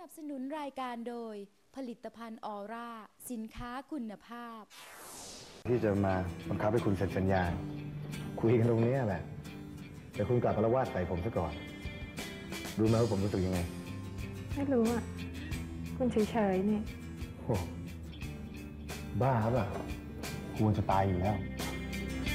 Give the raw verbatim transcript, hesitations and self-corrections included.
นับสนุนรายการโดยผลิตภัณฑ์ออร่าสินค้าคุณภาพที่จะมาบังคับให้คุณเซ็นสัญญาคุยกันตรงนี้แหละแต่คุณกลับมาละวาดใส่ผมซะก่อนรู้ไหมว่าผมรู้สึกยังไงไม่รู้อ่ะคุณเฉยๆนี่โอ้บ้าป่ะควรจะตายอยู่แล้ว